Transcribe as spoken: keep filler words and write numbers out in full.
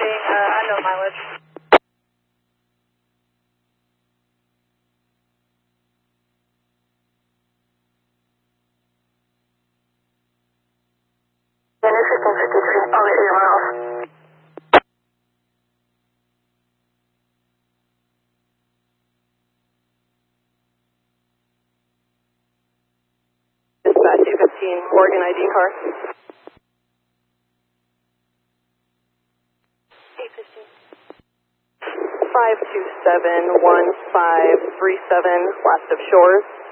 driving uh, unknown mileage. fifteen fifty-three, only eight miles. Dispatch two fifteen, Oregon I D car. eight fifteen. five two seven one five three seven, last of Shores.